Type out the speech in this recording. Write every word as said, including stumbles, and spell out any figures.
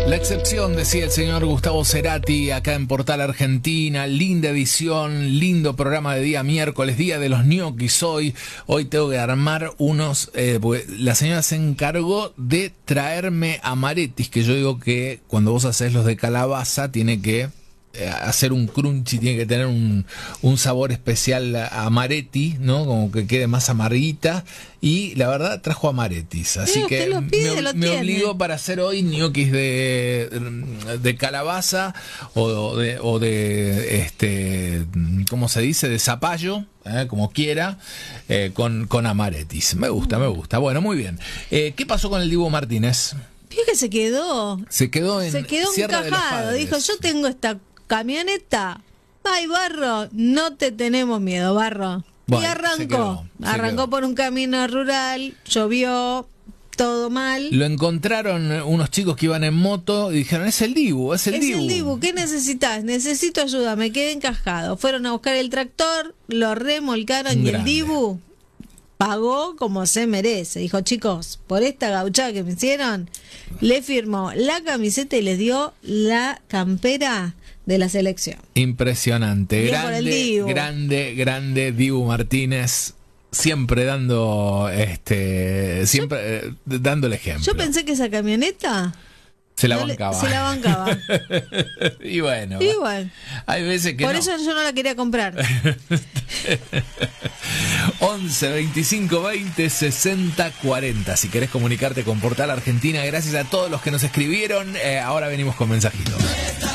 La excepción, decía el señor Gustavo Cerati, acá en Portal Argentina. Linda edición, lindo programa de día miércoles, día de los ñoquis hoy. Hoy tengo que armar unos... Eh, la señora se encargó de traerme amaretis, que yo digo que cuando vos hacés los de calabaza tiene que eh, hacer un crunchy, tiene que tener un, un sabor especial a amaretti, ¿no? Como que quede más amarguita. Y la verdad trajo amaretis, así sí, que pide, me, me obligó para hacer hoy ñoquis de, de calabaza o de, o de este, ¿cómo se dice? De zapallo, eh, como quiera, eh, con, con amaretis. Me gusta, me gusta. Bueno, muy bien. Eh, ¿Qué pasó con el Dibu Martínez? Fíjate, se quedó. Se quedó en Se quedó Sierra encajado. Dijo, yo tengo esta camioneta. Ay, Barro, no te tenemos miedo, Barro. Bueno, y arrancó, se quedó, se arrancó quedó. por un camino rural, llovió, todo mal. Lo encontraron unos chicos que iban en moto y dijeron, es el Dibu, es el es Dibu. el Dibu, ¿qué necesitas? Necesito ayuda, me quedé encajado. Fueron a buscar el tractor, lo remolcaron Un y grande. el Dibu pagó como se merece. Dijo, chicos, por esta gauchada que me hicieron, le firmó la camiseta y les dio la campera de la selección. Impresionante, Bien por el grande, Dibu. grande, grande Dibu Martínez, siempre dando, este, siempre eh, dando el ejemplo. Yo pensé que esa camioneta se la no le- bancaba. se la bancaba. Y bueno, Igual. hay veces que Por no. eso yo no la quería comprar. once, veinticinco, veinte, sesenta, cuarenta. Si querés comunicarte con Portal Argentina, gracias a todos los que nos escribieron. Eh, ahora venimos con mensajitos.